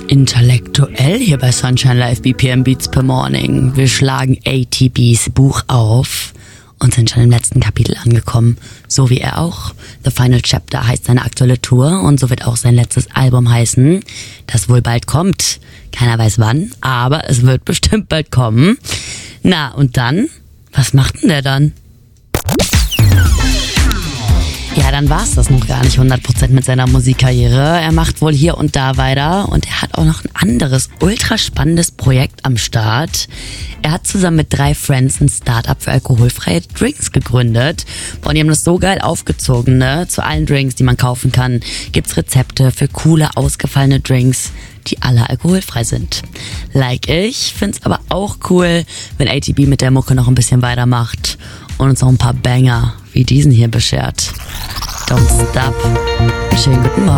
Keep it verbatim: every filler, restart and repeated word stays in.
Intellektuell hier bei Sunshine Live B P M Beats per Morning. Wir schlagen A T Bs Buch auf und sind schon im letzten Kapitel angekommen. So wie er auch. The Final Chapter heißt seine aktuelle Tour und so wird auch sein letztes Album heißen, das wohl bald kommt. Keiner weiß wann, aber es wird bestimmt bald kommen. Na, und dann? Was macht denn der dann? Ja, dann war's das noch gar nicht hundert Prozent mit seiner Musikkarriere. Er macht wohl hier und da weiter und er hat auch noch ein anderes, ultra spannendes Projekt am Start. Er hat zusammen mit drei Friends ein Startup für alkoholfreie Drinks gegründet. Und die haben das so geil aufgezogen, ne? Zu allen Drinks, die man kaufen kann, gibt's Rezepte für coole, ausgefallene Drinks, die alle alkoholfrei sind. Like ich, find's aber auch cool, wenn A T B mit der Mucke noch ein bisschen weitermacht und uns noch ein paar Banger wie diesen hier beschert. Don't stop. Schönen guten Morgen.